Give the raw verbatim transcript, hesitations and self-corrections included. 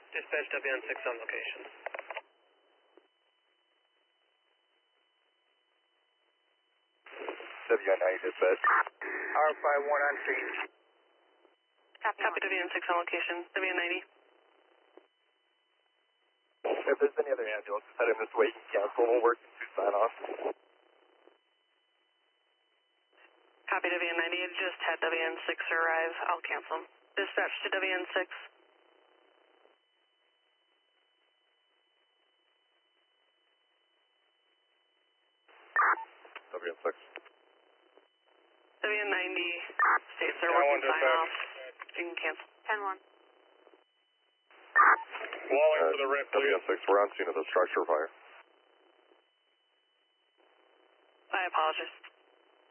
Dispatch W N six on location. W N ninety dispatch. R five one on scene. Copy, Copy W N six on location. W N ninety. If there's any other ambulances heading this way, you can cancel. We'll work to sign off. Copy W N ninety. I just had W N six arrive. I'll cancel them. Dispatch to W N six. W N six. W N ninety states they're working sign off. You can cancel. ten one. Walling uh, for the rip, W N six, we're on scene of the structure fire. I apologize.